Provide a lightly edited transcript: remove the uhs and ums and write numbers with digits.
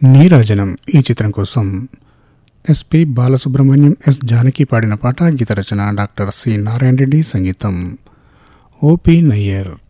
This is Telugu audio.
నీరాజనం ఈ చిత్రం కోసం ఎస్పి బాలసుబ్రహ్మణ్యం, ఎస్ జానకి పాడిన పాట. గీత రచన డాక్టర్ సి నారాయణ రెడ్డి, సంగీతం ఓపి నయ్యర్.